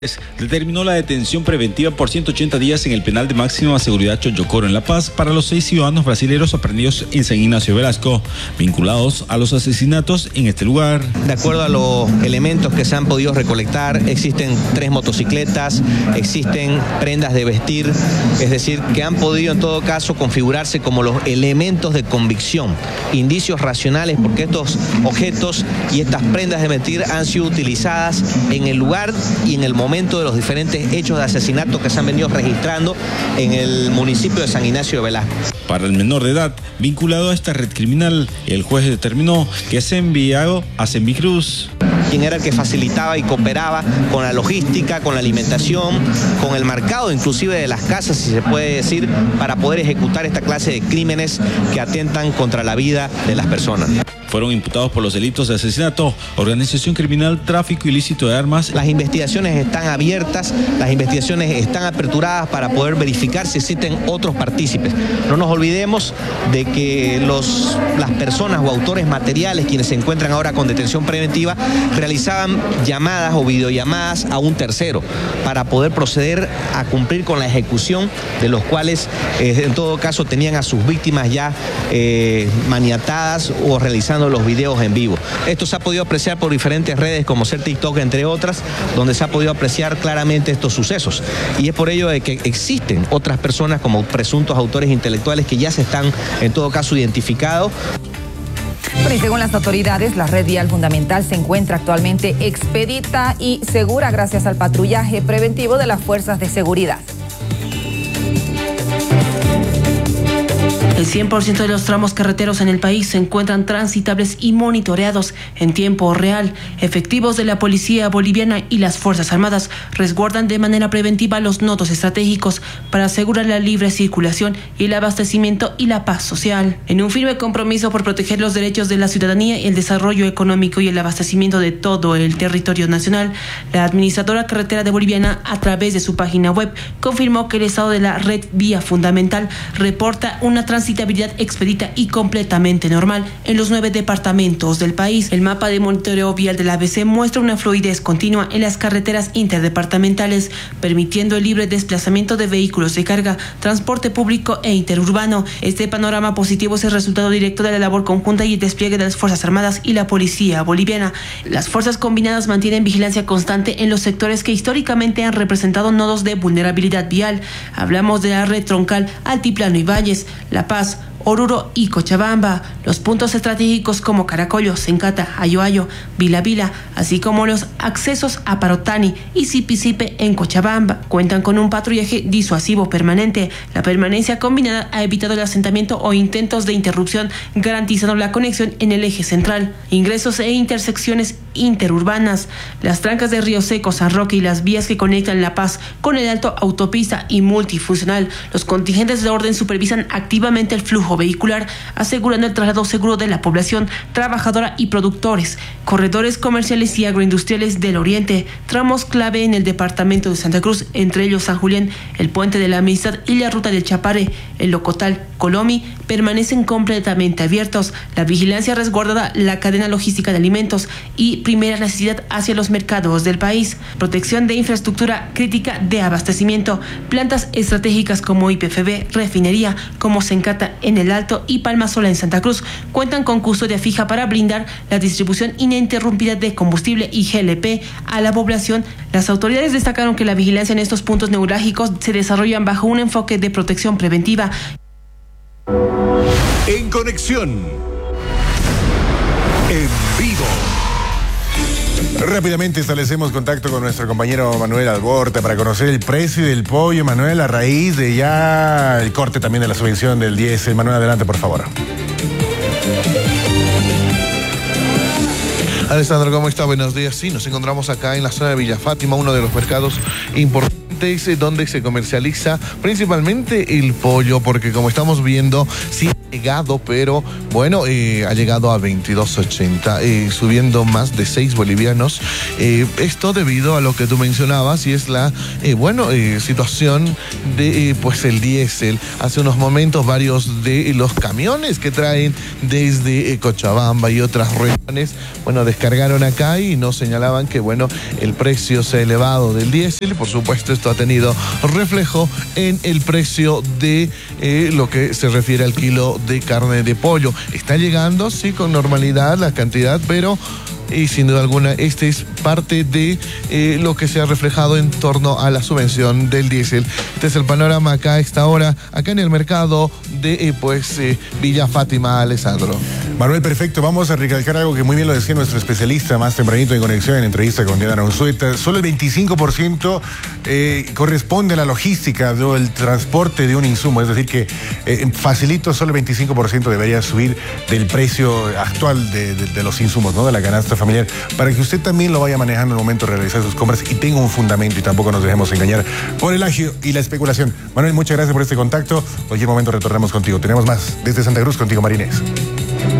Determinó la detención preventiva por 180 días en el penal de máxima seguridad Chollocoro en La Paz para los 6 ciudadanos brasileños aprendidos en San Ignacio Velasco, vinculados a los asesinatos en este lugar. De acuerdo a los elementos que se han podido recolectar, existen 3 motocicletas, existen prendas de vestir, es decir, que han podido en todo caso configurarse como los elementos de convicción, indicios racionales, porque estos objetos y estas prendas de vestir han sido utilizadas en el lugar y en el momento de los diferentes hechos de asesinato que se han venido registrando en el municipio de San Ignacio de Velasco. Para el menor de edad vinculado a esta red criminal, el juez determinó que es enviado a Semicruz, quien era el que facilitaba y cooperaba con la logística, con la alimentación, con el marcado inclusive de las casas, si se puede decir, para poder ejecutar esta clase de crímenes que atentan contra la vida de las personas. Fueron imputados por los delitos de asesinato, organización criminal, tráfico ilícito de armas. Las investigaciones están abiertas, las investigaciones están aperturadas para poder verificar si existen otros partícipes. No nos olvidemos de que las personas o autores materiales, quienes se encuentran ahora con detención preventiva, realizaban llamadas o videollamadas a un tercero para poder proceder a cumplir con la ejecución, de los cuales en todo caso tenían a sus víctimas ya maniatadas o realizando los videos en vivo. Esto se ha podido apreciar por diferentes redes como ser TikTok, entre otras, donde se ha podido apreciar claramente estos sucesos. Y es por ello de que existen otras personas como presuntos autores intelectuales que ya se están en todo caso identificados. Bueno, y según las autoridades, la red vial fundamental se encuentra actualmente expedita y segura gracias al patrullaje preventivo de las fuerzas de seguridad. El 100% de los tramos carreteros en el país se encuentran transitables y monitoreados en tiempo real. Efectivos de la Policía Boliviana y las Fuerzas Armadas resguardan de manera preventiva los nodos estratégicos para asegurar la libre circulación y el abastecimiento y la paz social. En un firme compromiso por proteger los derechos de la ciudadanía, el desarrollo económico y el abastecimiento de todo el territorio nacional, la administradora carretera de Boliviana, a través de su página web, confirmó que el estado de la red vía fundamental reporta una transitabilidad expedita y completamente normal en los 9 departamentos del país. El mapa de monitoreo vial de la ABC muestra una fluidez continua en las carreteras interdepartamentales, permitiendo el libre desplazamiento de vehículos de carga, transporte público e interurbano. Este panorama positivo es el resultado directo de la labor conjunta y el despliegue de las Fuerzas Armadas y la Policía Boliviana. Las fuerzas combinadas mantienen vigilancia constante en los sectores que históricamente han representado nodos de vulnerabilidad vial. Hablamos de la red troncal, Altiplano y Valles, La Paz, Oruro y Cochabamba, los puntos estratégicos como Caracollo, Sencata, Ayoayo, Vila Vila, así como los accesos a Parotani y Sipi-Sipe en Cochabamba, cuentan con un patrullaje disuasivo permanente. La permanencia combinada ha evitado el asentamiento o intentos de interrupción, garantizando la conexión en el eje central, ingresos e intersecciones interurbanas, las trancas de Río Seco, San Roque y las vías que conectan La Paz con el Alto, autopista y multifuncional. Los contingentes de orden supervisan activamente el flujo vehicular, asegurando el traslado seguro de la población trabajadora y productores. Corredores comerciales y agroindustriales del oriente, tramos clave en el departamento de Santa Cruz, entre ellos San Julián, el Puente de la Amistad y la Ruta del Chapare, el Locotal, Colomi, permanecen completamente abiertos. La vigilancia resguarda la cadena logística de alimentos y primera necesidad hacia los mercados del país. Protección de infraestructura crítica de abastecimiento, plantas estratégicas como IPFB, refinería como Sencata en el Alto y Palma Sola en Santa Cruz cuentan con custodia fija para brindar la distribución ininterrumpida de combustible y GLP a la población. Las autoridades destacaron que la vigilancia en estos puntos neurálgicos se desarrollan bajo un enfoque de protección preventiva. En conexión, en vivo. Rápidamente establecemos contacto con nuestro compañero Manuel Alborta para conocer el precio del pollo, Manuel, a raíz de ya el corte también de la subvención del diésel. Manuel, adelante, por favor. Alessandro, ¿cómo está? Buenos días. Sí, nos encontramos acá en la zona de Villa Fátima, uno de los mercados importantes donde se comercializa principalmente el pollo, porque como estamos viendo, sí ha llegado, pero bueno, ha llegado a 22.80, subiendo más de 6 bolivianos. Esto debido a lo que tú mencionabas, y es la situación de pues el diésel. Hace unos momentos varios de los camiones que traen desde Cochabamba y otras regiones, bueno, cargaron acá y nos señalaban que, bueno, el precio se ha elevado del diésel. Por supuesto, esto ha tenido reflejo en el precio de lo que se refiere al kilo de carne de pollo. Está llegando, sí, con normalidad la cantidad, pero y sin duda alguna este es parte de lo que se ha reflejado en torno a la subvención del diésel. Este es el panorama acá a esta hora, acá en el mercado de Villa Fátima, Alessandro. Manuel, perfecto. Vamos a recalcar algo que muy bien lo decía nuestro especialista más tempranito en conexión en entrevista con Diana Unzueta. Solo el 25% corresponde a la logística del transporte de un insumo, es decir que facilito, solo el 25% debería subir del precio actual de los insumos, ¿no? De la canasta familiar, para que usted también lo vaya manejando en el momento de realizar sus compras y tenga un fundamento y tampoco nos dejemos engañar por el agio y la especulación. Manuel, muchas gracias por este contacto. Cualquier momento retornamos contigo. Tenemos más desde Santa Cruz contigo, Marinés.